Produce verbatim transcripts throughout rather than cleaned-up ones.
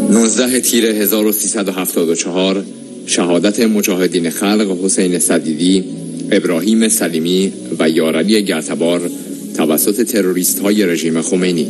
نوزده تیر هزار و سیصد و هفتاد و چهار شهادت مجاهدین خلق حسین صدیدی، ابراهیم سلیمی و یارعلی گرتبار توسط تروریست‌های رژیم خمینی.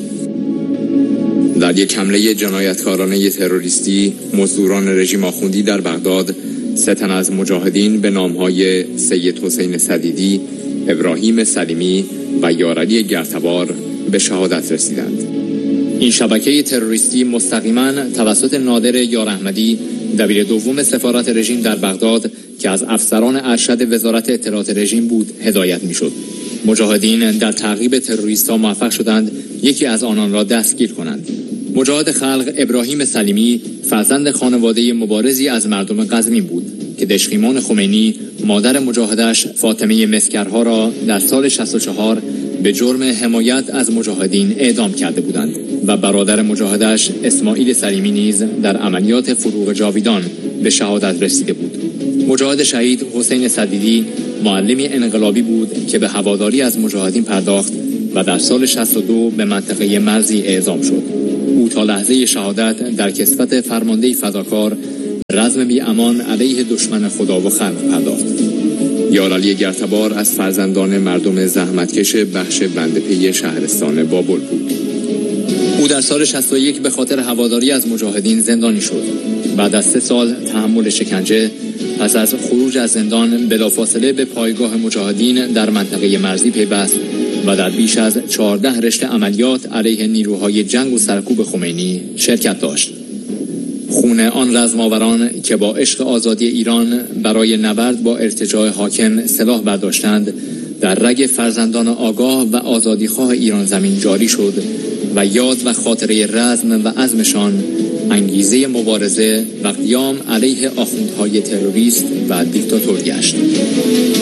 در یک حمله جنایتکارانه تروریستی مزدوران رژیم آخوندی در بغداد سه تن از مجاهدین به نام‌های سید حسین صدیدی، ابراهیم سلیمی و یارعلی گرتبار به شهادت رسیدند. این شبکه تروریستی مستقیما توسط نادر یار احمدی، دبیر دوم سفارت رژیم در بغداد که از افسران ارشد وزارت اطلاعات رژیم بود، هدایت می‌شد. مجاهدین در تعقیب تروریست‌ها موفق شدند یکی از آنان را دستگیر کنند. مجاهد خلق ابراهیم سلیمی فرزند خانواده مبارزی از مردم قزوین بود که دشخیمان خمینی مادر مجاهدش فاطمه مسکرها را در سال شصت و چهار به جرم حمایت از مجاهدین اعدام کرده بودند و برادر مجاهدش اسماعیل سلیمی نیز در عملیات فروغ جاویدان به شهادت رسیده بود. مجاهد شهید حسین صدیدی معلمی انقلابی بود که به هواداری از مجاهدین پرداخت و در سال شصت و دو به منطقه مرزی اعزام شد. او تا لحظه شهادت در کسوت فرمانده فداکار رزم بی امان علیه دشمن خدا و خلق پرداخت. یارعلی گرتبار از فرزندان مردم زحمتکش بخش بندپی شهرستان بابل بود. او در سال شصت و یک به خاطر هواداری از مجاهدین زندانی شد. بعد از سه سال تحمل شکنجه، پس از خروج از زندان بلافاصله به پایگاه مجاهدین در منطقه مرزی پیوست و در بیش از چهارده رشته عملیات علیه نیروهای جنگ و سرکوب خمینی شرکت داشت. خون آن رزماوران که با عشق آزادی ایران برای نبرد با ارتجاع حاکم سلاح برداشتند در رگ فرزندان آگاه و آزادیخواه ایران زمین جاری شد و یاد و خاطره رزم و عزمشان انگیزه مبارزه و قیام علیه آخوندهای تروریست و دیکتاتور گشت.